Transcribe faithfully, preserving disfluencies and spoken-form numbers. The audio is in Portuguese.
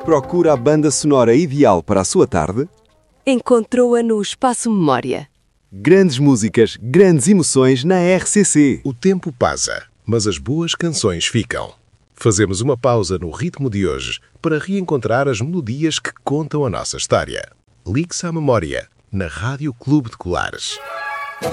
Procura a banda sonora ideal para a sua tarde? Encontrou-a no Espaço Memória. Grandes músicas, grandes emoções na R C C. O tempo passa, mas as boas canções ficam. Fazemos uma pausa no ritmo de hoje para reencontrar as melodias que contam a nossa história. Ligue-se à memória, na Rádio Clube de Colares.